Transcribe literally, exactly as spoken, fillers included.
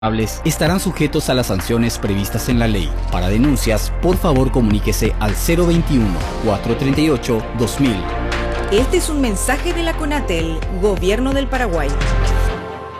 estarán sujetos a las sanciones previstas en la ley. Para denuncias, por favor comuníquese al cero veintiuno, cuatrocientos treinta y ocho, dos mil. Este es un mensaje de la CONATEL, Gobierno del Paraguay.